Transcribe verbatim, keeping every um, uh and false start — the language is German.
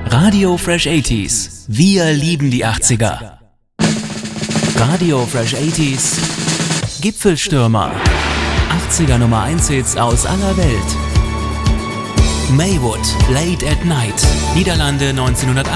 Radio Fresh achtziger. Wir lieben die achtziger. Radio Fresh achtziger. Gipfelstürmer. achtziger Nummer eins Hits aus aller Welt. Maywood, Late at Night. Niederlande neunzehnhundertachtundachtzig.